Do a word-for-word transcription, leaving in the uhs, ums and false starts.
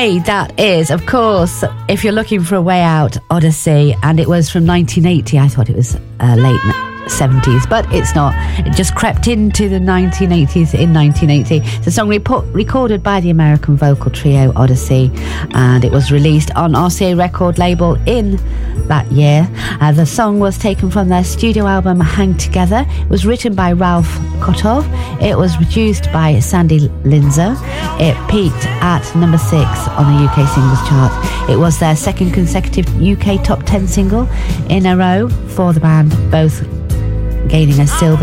Okay, that is, of course, if you're looking for a way out, Odyssey, and it was from nineteen eighty. I thought it was uh, late seventies, but it's not. It just crept into the nineteen eighties in nineteen eighty. It's a song report, recorded by the American vocal trio Odyssey, and it was released on R C A record label in that year. Uh, the song was taken from their studio album Hang Together. It was written by Ralph Kotov. It was produced by Sandy Linzer. It peaked at number six on the U K singles chart. It was their second consecutive U K top ten single in a row for the band, both gaining a silver